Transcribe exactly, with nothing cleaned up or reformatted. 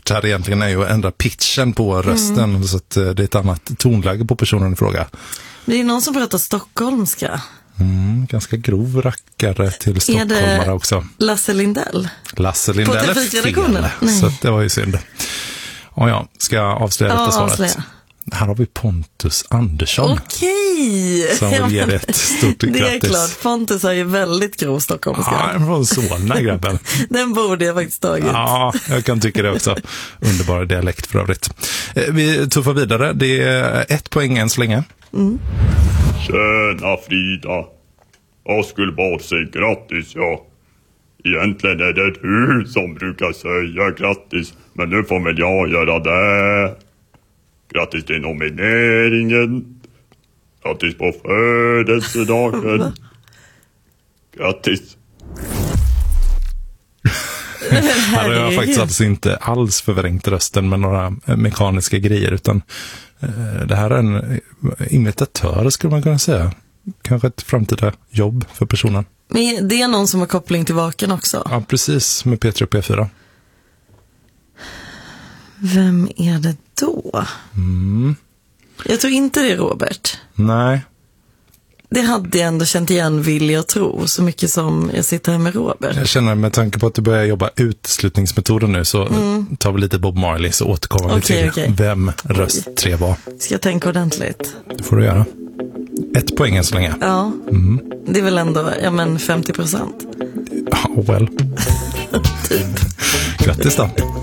gjort här egentligen är ju att ändra pitchen på rösten mm. så att det är ett annat tonläge på personen i fråga. Det är någon som pratar stockholmska. Mm, ganska grov rackare till stockholmare också. Lasse Lindell? Lasse Lindell är fel, så det var ju synd. Och ja, ska jag avslöja detta ja, svaret? Avslöja. Här har vi Pontus Andersson. Okej! Som vill ge det ett stort grattis. Det är klart, Pontus har ju väldigt grov stockholmska. Ja, den var Solna, grabben. Den borde jag faktiskt tagit. Ja, jag kan tycka det också. Underbar dialekt för övrigt. Vi tuffar vidare. Det är ett poäng än så länge. Mm. Tjena Frida. Jag skulle bara säga grattis, ja. Egentligen är det du som brukar säga grattis. Men nu får väl jag göra det. Grattis till nomineringen. Grattis på födelsedagen. Grattis. Här har jag faktiskt alltså inte alls förvrängt rösten med några mekaniska grejer, utan eh, det här är en imitatör, skulle man kunna säga. Kanske ett framtida jobb för personen. Men det är någon som har koppling till Vaken också? Ja, precis, med P tre och P fyra. Vem är det då? Mm. Jag tror inte det är Robert. Nej. Det hade jag ändå känt igen, vill jag tro, så mycket som jag sitter här med Robert. Jag känner, med tanke på att du börjar jobba utslutningsmetoden nu, så mm. tar vi lite Bob Marley, så återkommer vi okay, till okay. vem röst tre var. Ska jag tänka ordentligt? Det får du göra. Ett poäng än så länge. Ja, mm. Det är väl ändå ja, men femtio procent. Ja, well. Typ. Grattis då.